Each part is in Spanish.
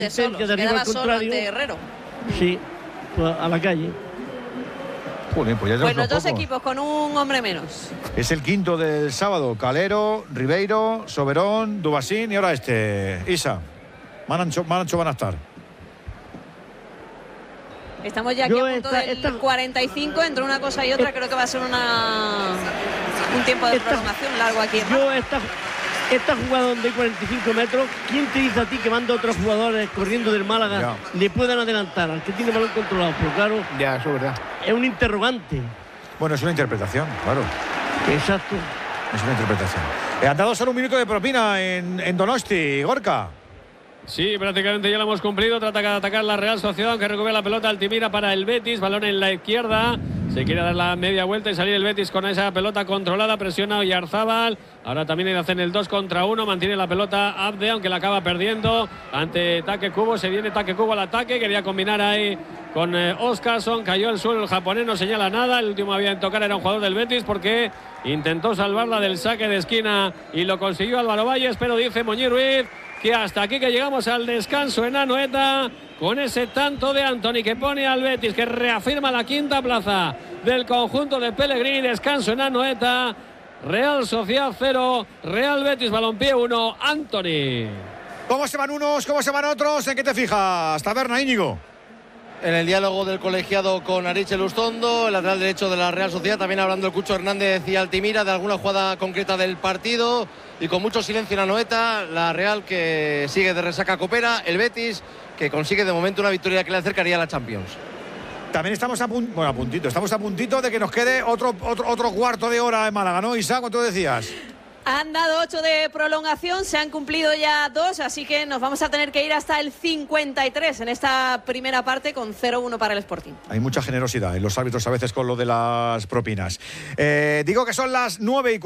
solo, cerca de arriba al contrario. Herrero. Sí, pues a la calle. Joder, pues ya Bueno, dos equipos con un hombre menos. Es el quinto del sábado. Calero, Ribeiro, Soberón, Dubasín y ahora Isa. Manancho van a estar. Estamos ya aquí a punto del 45. Entre una cosa y otra creo que va a ser un tiempo de prolongación largo aquí. Yo esta jugada de 45 metros, ¿quién te dice a ti que manda otros jugadores corriendo del Málaga le puedan adelantar al que tiene balón controlado? Pero claro, ya, eso es verdad. Es un interrogante. Bueno, es una interpretación, claro. Exacto. Es una interpretación. Han dado solo un minuto de propina en Donosti, Gorka. Sí, prácticamente ya lo hemos cumplido. Trata de atacar la Real Sociedad, aunque recupera la pelota Altimira para el Betis. Balón en la izquierda. Se quiere dar la media vuelta y salir el Betis con esa pelota controlada. Presiona Oyarzábal. Ahora también hay que hacer el 2 contra 1. Mantiene la pelota Abde, aunque la acaba perdiendo ante Take Kubo. Se viene Take Kubo al ataque. Quería combinar ahí con Oscarson. Cayó al suelo el japonés, no señala nada. El último había en tocar era un jugador del Betis porque intentó salvarla del saque de esquina y lo consiguió Álvaro Valles. Pero dice Moñi Ruiz que hasta aquí que llegamos al descanso en Anoeta con ese tanto de Antony que pone al Betis, que reafirma la quinta plaza del conjunto de Pellegrini. Descanso en Anoeta. Real Sociedad 0, Real Betis Balompié 1. Antony. ¿Cómo se van unos? ¿Cómo se van otros? ¿En qué te fijas? Taberna, Íñigo. En el diálogo del colegiado con Aritz Elustondo, el lateral derecho de la Real Sociedad, también hablando el Cucho Hernández y Altimira de alguna jugada concreta del partido, y con mucho silencio en Anoeta. La Real que sigue de resaca copera, el Betis que consigue de momento una victoria que le acercaría a la Champions. También estamos a puntito de que nos quede otro cuarto de hora en Málaga, ¿no, Isa? ¿Cuánto decías? Han dado 8 de prolongación, se han cumplido ya 2, así que nos vamos a tener que ir hasta el 53 en esta primera parte con 0-1 para el Sporting. Hay mucha generosidad en los árbitros a veces con lo de las propinas. Digo que son las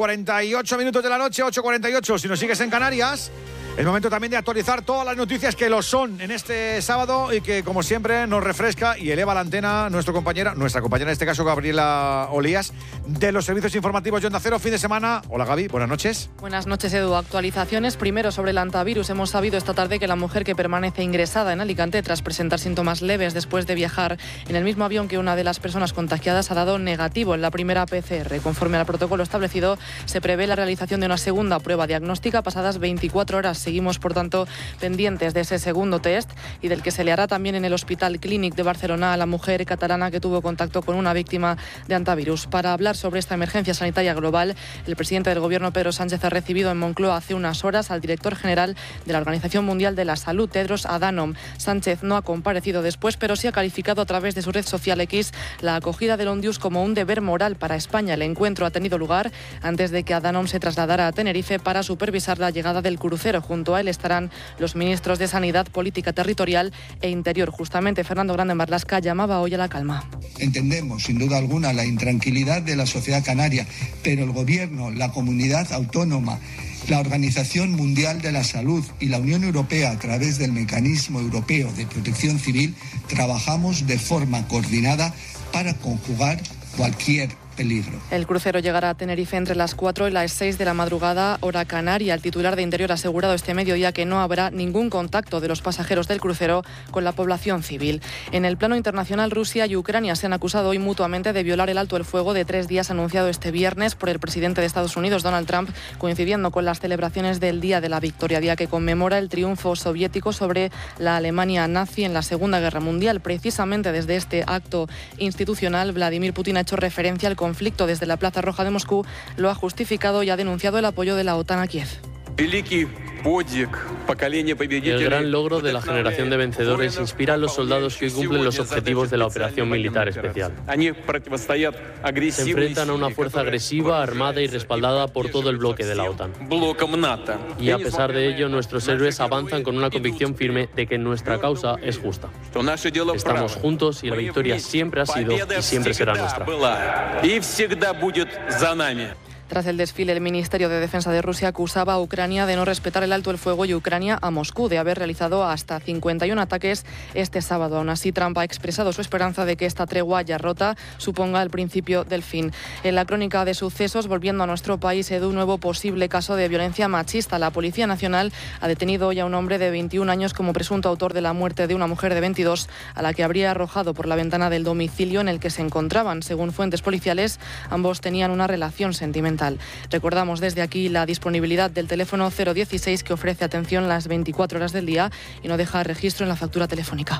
9:48 de la noche, 8:48 si nos sigues en Canarias. El momento también de actualizar todas las noticias que lo son en este sábado y que, como siempre, nos refresca y eleva la antena nuestra compañera en este caso, Gabriela Olías, de los servicios informativos de Onda Cero. Fin de semana. Hola, Gaby, buenas noches. Buenas noches, Edu. Actualizaciones. Primero, sobre el antivirus. Hemos sabido esta tarde que la mujer que permanece ingresada en Alicante tras presentar síntomas leves después de viajar en el mismo avión que una de las personas contagiadas ha dado negativo en la primera PCR. Conforme al protocolo establecido, se prevé la realización de una segunda prueba diagnóstica pasadas 24 horas. Seguimos, por tanto, pendientes de ese segundo test y del que se le hará también en el Hospital Clínic de Barcelona a la mujer catalana que tuvo contacto con una víctima de antivirus. Para hablar sobre esta emergencia sanitaria global, el presidente del Gobierno, Pedro Sánchez, ha recibido en Moncloa hace unas horas al director general de la Organización Mundial de la Salud, Tedros Adhanom. Sánchez no ha comparecido después, pero sí ha calificado a través de su red social X la acogida del Ondius como un deber moral para España. El encuentro ha tenido lugar antes de que Adhanom se trasladara a Tenerife para supervisar la llegada del crucero. Junto a él estarán los ministros de Sanidad, Política Territorial e Interior. Justamente, Fernando Grande Marlaska llamaba hoy a la calma. Entendemos, sin duda alguna, la intranquilidad de la sociedad canaria, pero el Gobierno, la comunidad autónoma, la Organización Mundial de la Salud y la Unión Europea, a través del Mecanismo Europeo de Protección Civil, trabajamos de forma coordinada para conjugar cualquier peligro. El crucero llegará a Tenerife entre las 4 y las 6 de la madrugada, hora canaria. El titular de Interior ha asegurado este mediodía que no habrá ningún contacto de los pasajeros del crucero con la población civil. En el plano internacional, Rusia y Ucrania se han acusado hoy mutuamente de violar el alto el fuego de 3 días anunciado este viernes por el presidente de Estados Unidos, Donald Trump, coincidiendo con las celebraciones del Día de la Victoria, día que conmemora el triunfo soviético sobre la Alemania nazi en la Segunda Guerra Mundial. Precisamente desde este acto institucional, Vladimir Putin ha hecho referencia al conflicto desde la Plaza Roja de Moscú, lo ha justificado y ha denunciado el apoyo de la OTAN a Kiev. El gran logro de la generación de vencedores inspira a los soldados que hoy cumplen los objetivos de la operación militar especial. Se enfrentan a una fuerza agresiva, armada y respaldada por todo el bloque de la OTAN. Y a pesar de ello, nuestros héroes avanzan con una convicción firme de que nuestra causa es justa. Estamos juntos y la victoria siempre ha sido y siempre será nuestra. Tras el desfile, el Ministerio de Defensa de Rusia acusaba a Ucrania de no respetar el alto el fuego y Ucrania a Moscú de haber realizado hasta 51 ataques este sábado. Aún así, Trump ha expresado su esperanza de que esta tregua ya rota suponga el principio del fin. En la crónica de sucesos, volviendo a nuestro país, Edu, un nuevo posible caso de violencia machista. La Policía Nacional ha detenido hoy a un hombre de 21 años como presunto autor de la muerte de una mujer de 22 a la que habría arrojado por la ventana del domicilio en el que se encontraban. Según fuentes policiales, ambos tenían una relación sentimental. Recordamos desde aquí la disponibilidad del teléfono 016 que ofrece atención las 24 horas del día y no deja registro en la factura telefónica.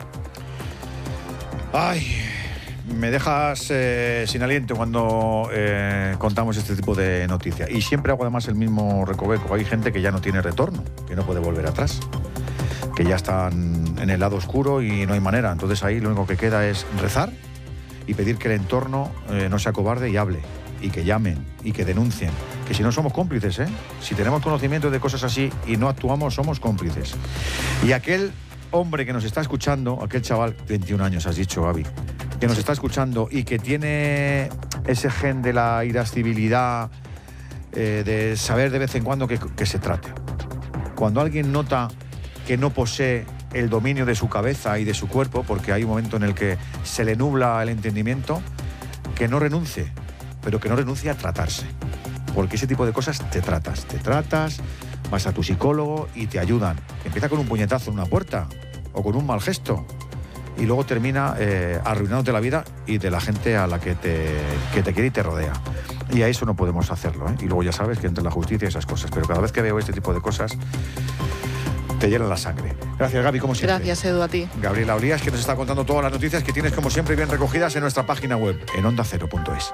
Ay, me dejas sin aliento cuando contamos este tipo de noticias. Y siempre hago además el mismo recoveco. Hay gente que ya no tiene retorno, que no puede volver atrás, que ya están en el lado oscuro y no hay manera. Entonces ahí lo único que queda es rezar y pedir que el entorno no sea cobarde y hable, y que llamen y que denuncien. Que si no somos cómplices, si tenemos conocimiento de cosas así y no actuamos, somos cómplices. Y aquel hombre que nos está escuchando, aquel chaval, 21 años has dicho, Gaby, que nos está escuchando y que tiene ese gen de la irascibilidad, de saber de vez en cuando que se trate. Cuando alguien nota que no posee el dominio de su cabeza y de su cuerpo, porque hay un momento en el que se le nubla el entendimiento, que no renuncie, pero que no renuncie a tratarse. Porque ese tipo de cosas te tratas, vas a tu psicólogo y te ayudan. Empieza con un puñetazo en una puerta o con un mal gesto y luego termina arruinándote la vida y de la gente a la que te quiere y te rodea. Y a eso no podemos hacerlo, Y luego ya sabes que entre la justicia y esas cosas. Pero cada vez que veo este tipo de cosas, te llena la sangre. Gracias, Gaby, como siempre. Gracias, Edu, a ti. Gabriela Olías, que nos está contando todas las noticias que tienes, como siempre, bien recogidas en nuestra página web, en ondacero.es.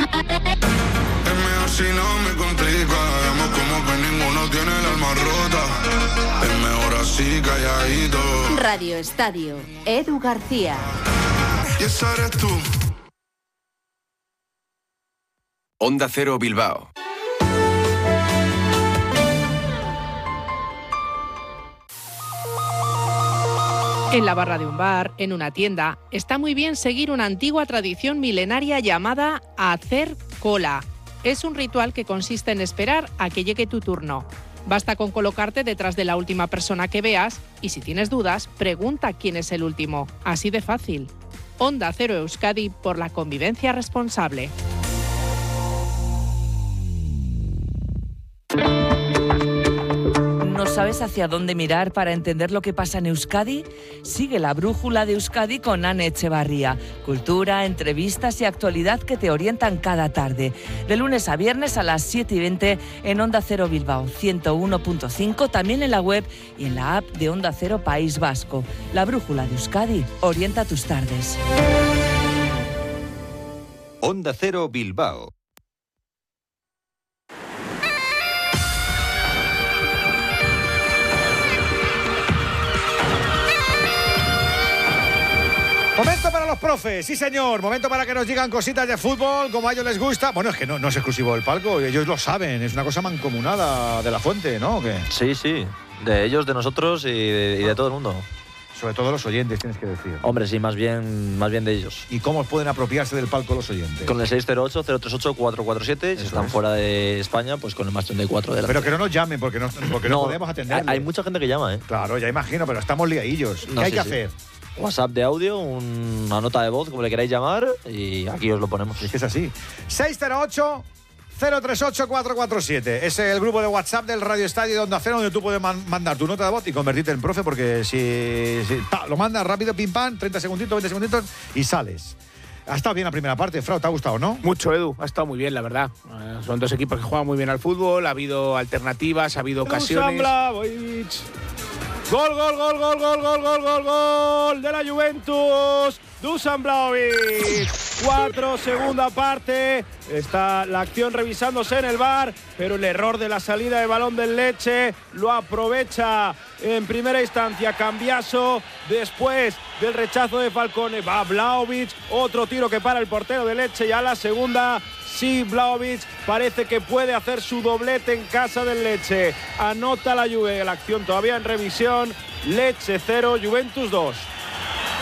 Si no me complica, vemos como que ninguno tiene el alma rota. Es mejor así, calladito. Radio Estadio, Edu García. Y esa eres tú. Onda Cero Bilbao. En la barra de un bar, en una tienda, está muy bien seguir una antigua tradición milenaria llamada hacer cola. Es un ritual que consiste en esperar a que llegue tu turno. Basta con colocarte detrás de la última persona que veas y si tienes dudas, pregunta quién es el último. Así de fácil. Onda Cero Euskadi por la convivencia responsable. ¿No sabes hacia dónde mirar para entender lo que pasa en Euskadi? Sigue la brújula de Euskadi con Ane Echevarría. Cultura, entrevistas y actualidad que te orientan cada tarde. De lunes a viernes a las 7:20 en Onda Cero Bilbao, 101.5, también en la web y en la app de Onda Cero País Vasco. La brújula de Euskadi orienta tus tardes. Onda Cero Bilbao. Momento para los profes, sí señor, momento para que nos digan cositas de fútbol, como a ellos les gusta. Bueno, es que no es exclusivo del palco, ellos lo saben, es una cosa mancomunada de la fuente, ¿no? ¿O qué? Sí, de ellos, de nosotros y de todo el mundo. Sobre todo los oyentes, tienes que decir. Hombre, sí, más bien de ellos. ¿Y cómo pueden apropiarse del palco los oyentes? Con el 608-038-447, si están fuera de España, pues con el más 34 de la... Pero que no nos llamen, porque no podemos atenderles. Hay mucha gente que llama, ¿eh? Claro, ya imagino, pero estamos liadillos. ¿Qué hay que hacer? WhatsApp de audio, una nota de voz, como le queráis llamar, y aquí os lo ponemos. Es que es así. 608-038-447. Es el grupo de WhatsApp del Radio Estadio de Onda Cero, donde tú puedes mandar tu nota de voz y convertirte en profe, porque si lo mandas rápido, pim pam, 30 segunditos, 20 segunditos y sales. Ha estado bien la primera parte, Frau, ¿te ha gustado, no? Mucho, Edu, ha estado muy bien, la verdad. Son dos equipos que juegan muy bien al fútbol, ha habido alternativas, ha habido ocasiones. Gol de la Juventus. Dusan Vlahovic. 4, segunda parte. Está la acción revisándose en el VAR, pero el error de la salida de balón del Lecce lo aprovecha en primera instancia Cambiaso. Después del rechazo de Falcone va Vlahovic. Otro tiro que para el portero del Lecce y a la segunda. Sí, Vlahovic parece que puede hacer su doblete en casa del Lecce. Anota la Juve, la acción todavía en revisión. Lecce 0, Juventus 2.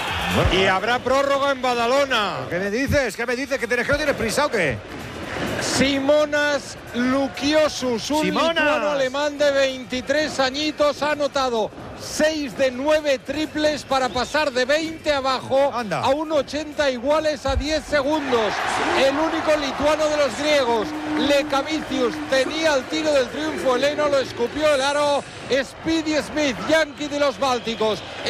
Y habrá prórroga en Badalona. ¿Qué me dices? ¿Que no tienes prisa o qué? Simonas Lukiosus, un lituano alemán de 23 añitos, ha anotado 6 de 9 triples para pasar de 20 abajo a un 80 iguales a 10 segundos. El único lituano de los griegos. Lekavicius tenía el tiro del triunfo, Eleno lo escupió el aro. Speedy Smith, Yankee de los Bálticos.